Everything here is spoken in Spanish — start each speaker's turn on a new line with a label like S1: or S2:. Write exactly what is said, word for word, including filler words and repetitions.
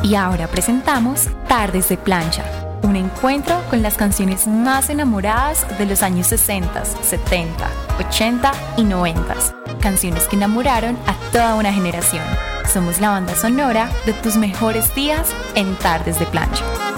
S1: Y ahora presentamos Tardes de Plancha, un encuentro con las canciones más enamoradas de los años sesenta, setenta, ochenta y noventa. Canciones que enamoraron a toda una generación. Somos la banda sonora de tus mejores días en Tardes de Plancha.